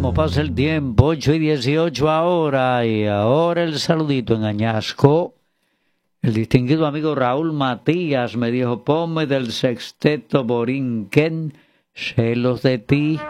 cómo pasa el tiempo, 8:18 ahora, y ahora el saludito en Añasco. El distinguido amigo Raúl Matías me dijo, ponme del sexteto Borinquen, celos de ti.